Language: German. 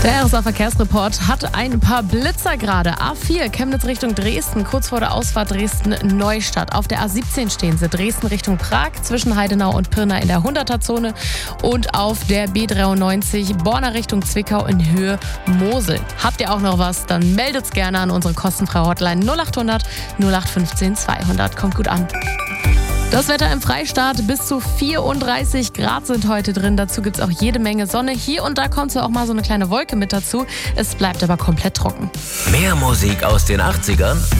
Der RSA-Verkehrsreport hat ein paar Blitzer gerade. A4 Chemnitz Richtung Dresden, kurz vor der Ausfahrt Dresden-Neustadt. Auf der A17 stehen sie, Dresden Richtung Prag, zwischen Heidenau und Pirna in der 100er-Zone. Und auf der B93 Borna Richtung Zwickau in Höhe Mosel. Habt ihr auch noch was, dann meldet's gerne an unsere kostenfreie Hotline 0800 0815 200. Kommt gut an. Das Wetter im Freistaat, bis zu 34 Grad sind heute drin. Dazu gibt's auch jede Menge Sonne. Hier und da kommt so auch mal so eine kleine Wolke mit dazu. Es bleibt aber komplett trocken. Mehr Musik aus den 80ern